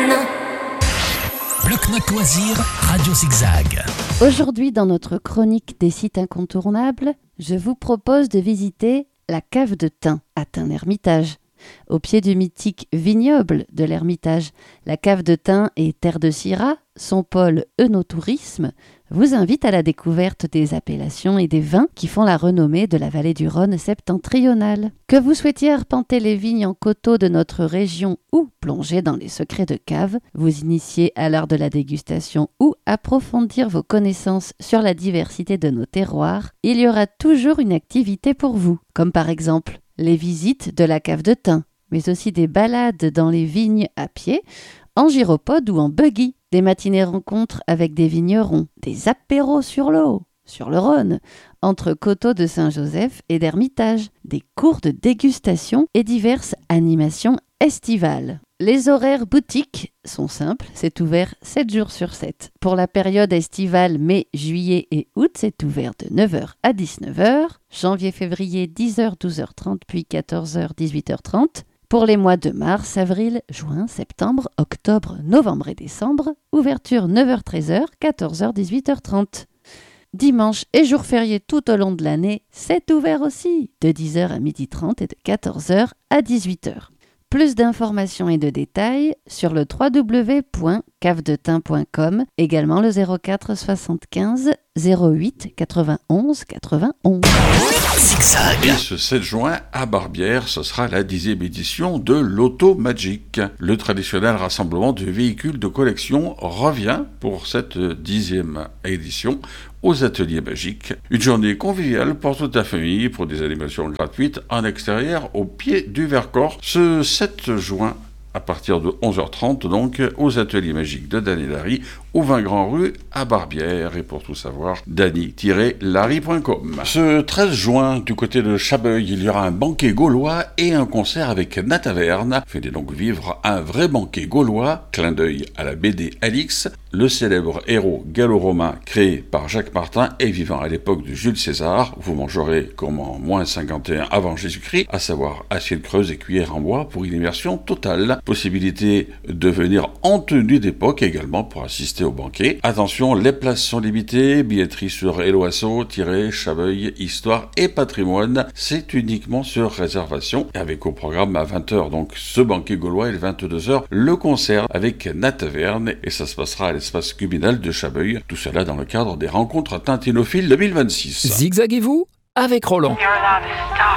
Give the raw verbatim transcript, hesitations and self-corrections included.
Bloc-Notes Loisirs, Radio Zigzag. Aujourd'hui, dans notre chronique des sites incontournables, je vous propose de visiter la cave de Thym, à Thym-l'Hermitage. Au pied du mythique vignoble de l'Hermitage, la cave de Thym et Terre de Syrah, son pôle œnotourisme, vous invite à la découverte des appellations et des vins qui font la renommée de la vallée du Rhône septentrionale. Que vous souhaitiez arpenter les vignes en coteaux de notre région ou plonger dans les secrets de cave, vous initier à l'art de la dégustation ou approfondir vos connaissances sur la diversité de nos terroirs, il y aura toujours une activité pour vous, comme par exemple les visites de la cave de Thym, mais aussi des balades dans les vignes à pied, en gyropode ou en buggy, des matinées rencontres avec des vignerons, des apéros sur l'eau, sur le Rhône, entre coteaux de Saint-Joseph et d'Hermitage, des cours de dégustation et diverses animations estivales. Les horaires boutiques sont simples, c'est ouvert sept jours sur sept. Pour la période estivale mai, juillet et août, c'est ouvert de neuf heures à dix-neuf heures, janvier-février dix heures, douze heures trente, puis quatorze heures, dix-huit heures trente. Pour les mois de mars, avril, juin, septembre, octobre, novembre et décembre, ouverture neuf heures, treize heures, quatorze heures, dix-huit heures trente. Dimanche et jours fériés tout au long de l'année, c'est ouvert aussi, de dix heures à midi trente et de quatorze heures à dix-huit heures. Plus d'informations et de détails sur le w w w point cave de thym point com, également le zéro quatre soixante-quinze zéro huit quatre-vingt-onze quatre-vingt-onze. Zigzag. Et ce sept juin, à Barbière, ce sera la dixième édition de l'Auto Magic. Le traditionnel rassemblement de véhicules de collection revient pour cette dixième édition aux ateliers magiques. Une journée conviviale pour toute la famille, pour des animations gratuites en extérieur au pied du Vercors, ce sept juin à partir de onze heures trente, donc, aux ateliers magiques de Dany Larry, au vingt Grand Rue, à Barbière. Et pour tout savoir, dany tiret larry point com. Ce treize juin, du côté de Chabeuil, il y aura un banquet gaulois et un concert avec Nataverne. Faites donc vivre un vrai banquet gaulois, clin d'œil à la B D Alix, le célèbre héros gallo-romain créé par Jacques Martin et vivant à l'époque de Jules César. Vous mangerez comme en moins cinquante et un avant Jésus-Christ, à savoir assiette creuse et cuillère en bois pour une immersion totale. Possibilité de venir en tenue d'époque également pour assister au banquet. Attention, les places sont limitées, billetterie sur Eloasso-Chabeuil, Histoire et Patrimoine, c'est uniquement sur réservation. Et avec au programme à vingt heures, donc ce banquet gaulois, et vingt-deux heures, le concert avec Nataverne, et ça se passera à l'espace communal de Chabeuil, tout cela dans le cadre des rencontres tintinophiles deux mille vingt-six. Zigzaguez-vous avec Roland.